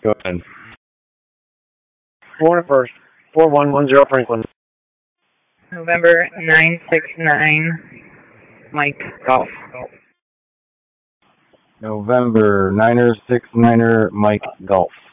Go ahead. Florida First, 4110 Franklin. November 969, Mike Golf. November 9er 6 9er Mike Golf.